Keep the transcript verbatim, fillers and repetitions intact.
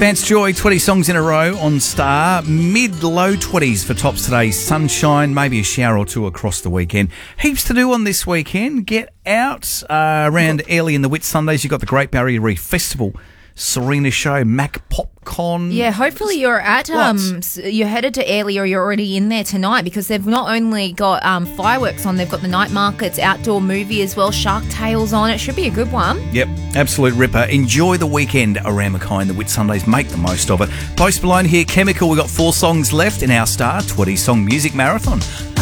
Vance Joy, twenty songs in a row on Star. Mid-low twenties for tops today. Sunshine, maybe a shower or two across the weekend. Heaps to do on this weekend. Get out uh, around early in the Whitsundays. You've got the Great Barrier Reef Festival, Serena Show, Mac Popcorn. Yeah, hopefully you're at um you're headed to Airlie or you're already in there tonight, because they've not only got um fireworks on, they've got the night markets, outdoor movie as well, Shark Tales on. It should be a good one. Yep, absolute ripper. Enjoy the weekend around Mackay and the Whitsundays. Make the most of it. Post Malone here, Chemical. We've got four songs left in our Star twenty song music marathon.